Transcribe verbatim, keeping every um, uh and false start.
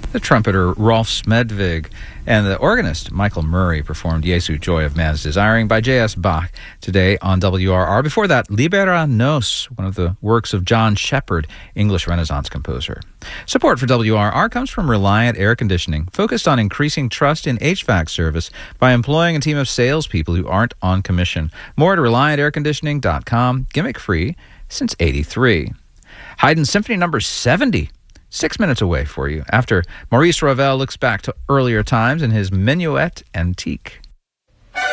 The trumpeter Rolf Smedvig and the organist Michael Murray performed Jesu Joy of Man's Desiring by J S Bach today on W R R. Before that, Libera Nos, one of the works of John Shepherd, English Renaissance composer. Support for W R R comes from Reliant Air Conditioning, focused on increasing trust in H V A C service by employing a team of salespeople who aren't on commission. More at reliant air conditioning dot com, gimmick-free since eighty-three. Haydn Symphony number seventy. Six minutes away for you after Maurice Ravel looks back to earlier times in his Minuet Antique.